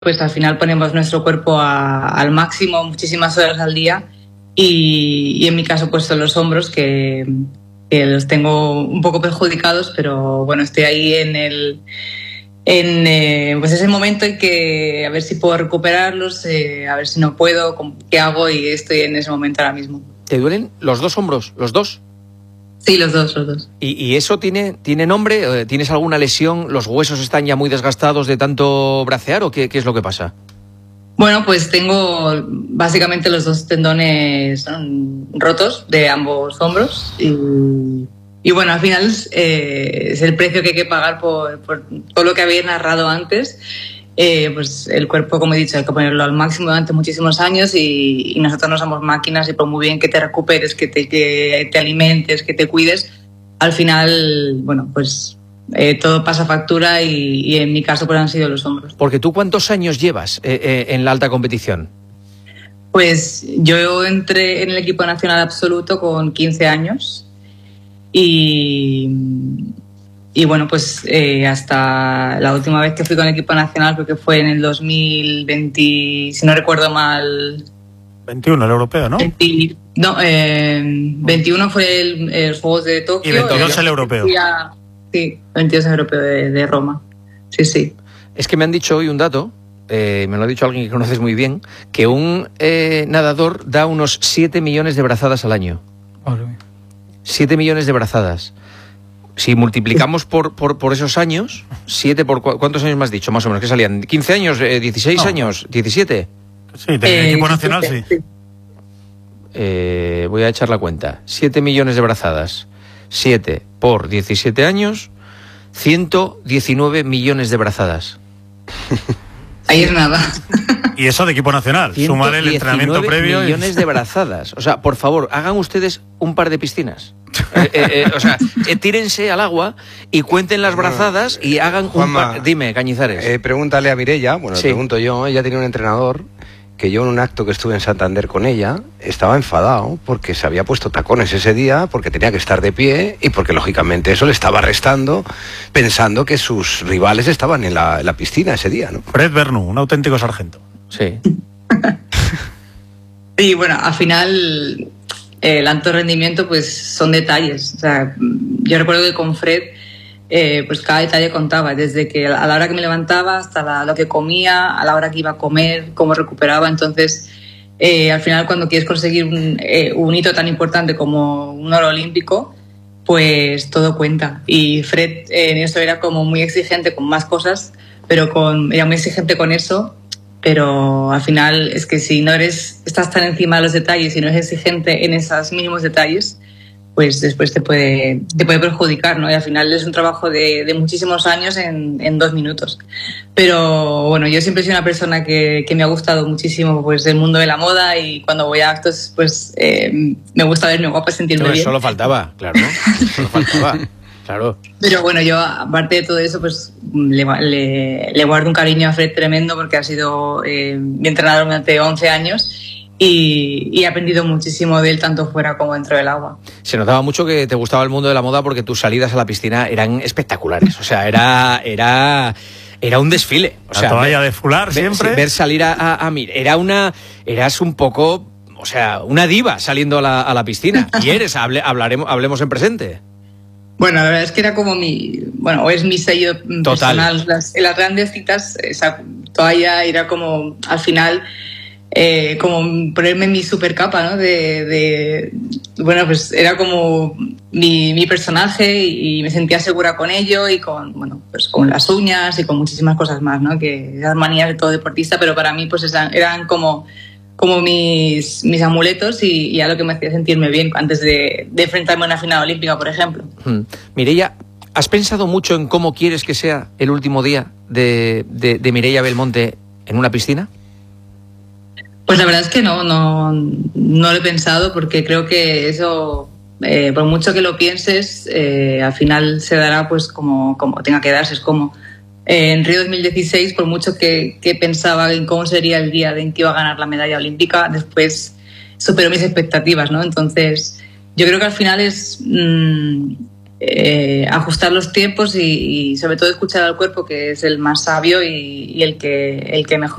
pues al final ponemos nuestro cuerpo al máximo, muchísimas horas al día, y en mi caso pues son los hombros que los tengo un poco perjudicados, pero bueno, estoy ahí pues ese momento en que a ver si puedo recuperarlos, a ver si no puedo, qué hago, y estoy en ese momento ahora mismo. ¿Te duelen los dos hombros, los dos? Sí, los dos. ¿Y eso tiene nombre? ¿Tienes alguna lesión? ¿Los huesos están ya muy desgastados de tanto bracear o qué es lo que pasa? Bueno, pues tengo básicamente los dos tendones rotos de ambos hombros y bueno, al final es el precio que hay que pagar por todo lo que había narrado antes. Pues el cuerpo, como he dicho, hay que ponerlo al máximo durante muchísimos años y nosotros no somos máquinas, y por muy bien que te recuperes, que te alimentes, que te cuides, al final, bueno, pues todo pasa factura y en mi caso pues han sido los hombros. Porque tú, ¿cuántos años llevas en la alta competición? Pues yo entré en el equipo nacional absoluto con 15 años y bueno, pues hasta la última vez que fui con el equipo nacional, creo que fue en el 2020, si no recuerdo mal. 21, el europeo, ¿no? 21 fue el Juegos de Tokio. Y 22 el europeo. Sí, 22 el europeo de Roma. Sí. Es que me han dicho hoy un dato, me lo ha dicho alguien que conoces muy bien, que un nadador da unos 7 millones de brazadas al año. 7 millones de brazadas. Si multiplicamos por esos años, 7 por... ¿Cuántos años me has dicho, más o menos? ¿Qué salían? ¿15 años? ¿16 años? ¿17? Sí, del equipo nacional, sí. Voy a echar la cuenta. 7 millones de brazadas. 7 por 17 años, 119 millones de brazadas. Ahí es nada. Y eso de equipo nacional. Sumar el entrenamiento previo. Millones de brazadas. O sea, por favor, hagan ustedes un par de piscinas. O sea, tírense al agua y cuenten las brazadas y hagan Juanma, un par... Dime, Cañizares. Pregúntale a Mireia, bueno, sí. Le pregunto yo, ella tenía un entrenador que yo en un acto que estuve en Santander con ella, estaba enfadado porque se había puesto tacones ese día, porque tenía que estar de pie y porque lógicamente eso le estaba restando, pensando que sus rivales estaban en la piscina ese día, ¿no? Fred Bernu, un auténtico sargento. Sí. Y bueno, al final el alto rendimiento pues son detalles. O sea, yo recuerdo que con Fred pues cada detalle contaba, desde que a la hora que me levantaba hasta lo que comía, a la hora que iba a comer, cómo recuperaba. Entonces, al final cuando quieres conseguir un hito tan importante como un oro olímpico, pues todo cuenta. Y Fred en eso era como muy exigente con más cosas, pero era muy exigente con eso. Pero al final es que si no estás tan encima de los detalles y no eres exigente en esos mínimos detalles, pues después te puede perjudicar, ¿no? Y al final es un trabajo de muchísimos años en 2 minutos. Pero bueno, yo siempre he sido una persona que me ha gustado muchísimo pues el mundo de la moda, y cuando voy a actos pues me gusta verme guapa, sentirme bien. Solo faltaba, claro, ¿no? Solo faltaba. Claro. Pero bueno, yo aparte de todo eso pues le guardo un cariño a Fred tremendo, porque ha sido mi entrenador durante 11 años y he aprendido muchísimo de él, tanto fuera como dentro del agua. Se notaba mucho que te gustaba el mundo de la moda, porque tus salidas a la piscina eran espectaculares. O sea, era un desfile. O sea, la toalla de fular siempre. Ver salir a mí. Eras un poco, o sea, una diva saliendo a la piscina. Y hablemos en presente. Bueno, la verdad es que era como es mi sello personal. En las grandes citas, esa toalla era como, al final, como ponerme mi super capa, ¿no? Bueno, pues era como mi personaje, y me sentía segura con ello, y pues con las uñas y con muchísimas cosas más, ¿no? Que esas manías de todo deportista, pero para mí pues eran como mis amuletos y a lo que me hacía sentirme bien antes de enfrentarme a una final olímpica, por ejemplo. Mireia, ¿has pensado mucho en cómo quieres que sea el último día de Mireia Belmonte en una piscina? Pues la verdad es que no lo he pensado, porque creo que eso, por mucho que lo pienses, al final se dará pues como tenga que darse. Es como en Río 2016, por mucho que pensaba en cómo sería el día en que iba a ganar la medalla olímpica, después superó mis expectativas, ¿no? Entonces, yo creo que al final es ajustar los tiempos y sobre todo escuchar al cuerpo, que es el más sabio y el que mejor